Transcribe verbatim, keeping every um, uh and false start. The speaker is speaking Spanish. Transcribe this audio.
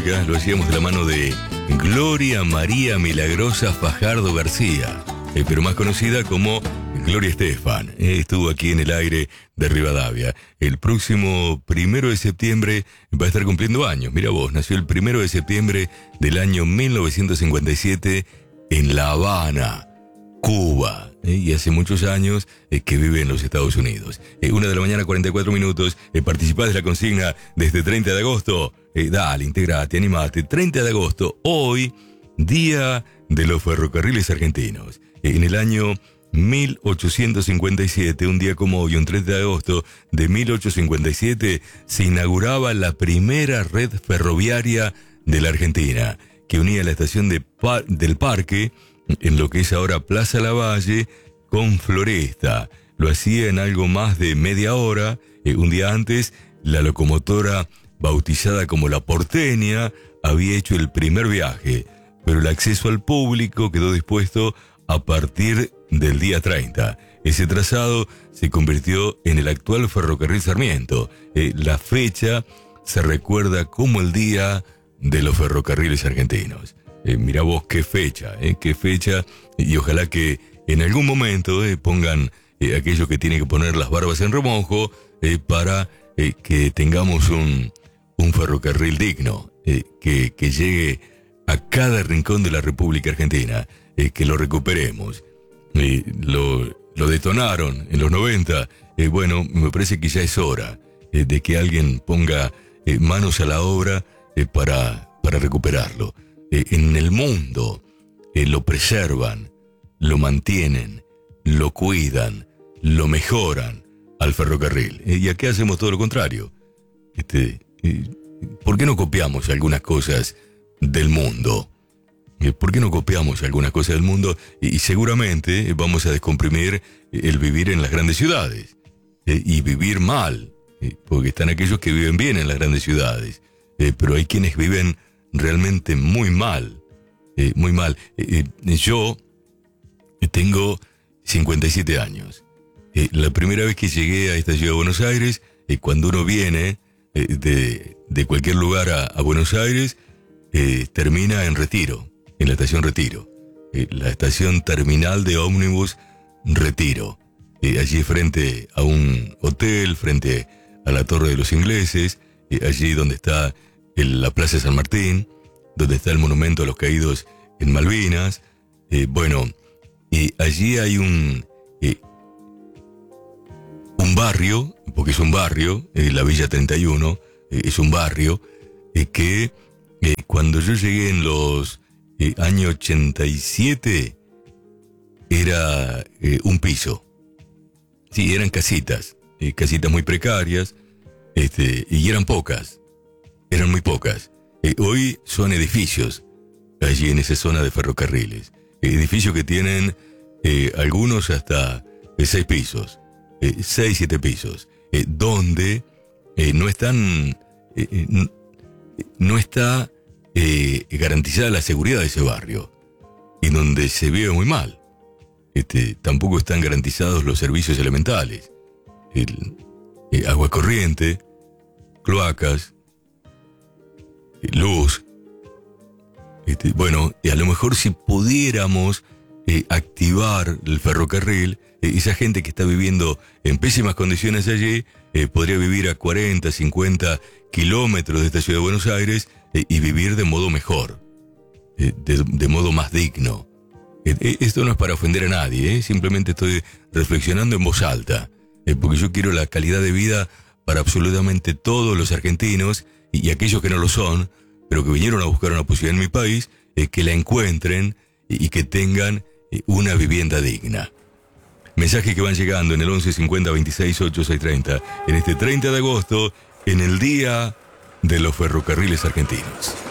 música lo hacíamos de la mano de Gloria María Milagrosa Fajardo García, eh, pero más conocida como Gloria Estefan. Eh, estuvo aquí en el aire de Rivadavia. El próximo primero de septiembre va a estar cumpliendo años. Mira vos, nació el primero de septiembre del año mil novecientos cincuenta y siete en La Habana, Cuba. Eh, y hace muchos años eh, que vive en los Estados Unidos. Eh, una de la mañana, cuarenta y cuatro minutos. Eh, participás de la consigna de este treinta de agosto. Eh, dale, integrate, animate. treinta de agosto, hoy, Día de los Ferrocarriles Argentinos. Eh, en el año mil ochocientos cincuenta y siete, un día como hoy, un treinta de agosto de mil ochocientos cincuenta y siete, se inauguraba la primera red ferroviaria de la Argentina, que unía la estación de Par- del Parque, en lo que es ahora Plaza Lavalle, con Floresta. Lo hacía en algo más de media hora. Eh, un día antes, la locomotora bautizada como La Porteña había hecho el primer viaje, pero el acceso al público quedó dispuesto a partir del día treinta. Ese trazado se convirtió en el actual Ferrocarril Sarmiento. Eh, la fecha se recuerda como el Día de los Ferrocarriles Argentinos. Eh, mira vos qué fecha, eh, qué fecha, y ojalá que en algún momento eh, pongan eh, aquellos que tienen que poner las barbas en remojo eh, para eh, que tengamos un, un ferrocarril digno, eh, que, que llegue a cada rincón de la República Argentina, eh, que lo recuperemos. Eh, lo, lo detonaron en los noventa, eh, bueno, me parece que ya es hora eh, de que alguien ponga eh, manos a la obra eh, para, para recuperarlo. Eh, en el mundo eh, lo preservan, lo mantienen, lo cuidan, lo mejoran al ferrocarril. Eh, y aquí hacemos todo lo contrario. Este, eh, ¿Por qué no copiamos algunas cosas del mundo? Eh, ¿Por qué no copiamos algunas cosas del mundo? Y, y seguramente vamos a descomprimir el vivir en las grandes ciudades. Eh, y vivir mal, eh, porque están aquellos que viven bien en las grandes ciudades. Eh, pero hay quienes viven realmente muy mal, eh, muy mal. Eh, eh, yo tengo cincuenta y siete años. Eh, la primera vez que llegué a esta ciudad de Buenos Aires, eh, cuando uno viene eh, de, de cualquier lugar a, a Buenos Aires, eh, termina en Retiro, en la estación Retiro, eh, la estación terminal de ómnibus Retiro, eh, allí frente a un hotel, frente a la Torre de los Ingleses, eh, allí donde está en la Plaza de San Martín, donde está el monumento a los caídos en Malvinas. Eh, bueno, eh, allí hay un eh, un barrio, porque es un barrio, eh, la Villa treinta y uno, eh, es un barrio eh, que eh, cuando yo llegué en los eh, años ochenta y siete era eh, un piso. Sí, eran casitas, eh, casitas muy precarias, este, y eran pocas. Eran muy pocas. Eh, hoy son edificios, allí en esa zona de ferrocarriles. Eh, edificios que tienen eh, algunos hasta eh, seis pisos, eh, seis, siete pisos, eh, donde eh, no están, eh, eh, no, no está eh, garantizada la seguridad de ese barrio, y donde se vive muy mal. Este, tampoco están garantizados los servicios elementales, el, eh, agua corriente, cloacas, luz. Este, bueno, y a lo mejor si pudiéramos eh, activar el ferrocarril, eh, esa gente que está viviendo en pésimas condiciones allí, eh, podría vivir a cuarenta, cincuenta kilómetros de esta ciudad de Buenos Aires eh, y vivir de modo mejor, eh, de, de modo más digno. Eh, esto no es para ofender a nadie, eh, simplemente estoy reflexionando en voz alta, eh, porque yo quiero la calidad de vida para absolutamente todos los argentinos, y aquellos que no lo son, pero que vinieron a buscar una posibilidad en mi país, eh, que la encuentren y, y que tengan eh, una vivienda digna. Mensajes que van llegando en el once cincuenta veintiséis ochenta y seis treinta, en este treinta de agosto, en el Día de los Ferrocarriles Argentinos.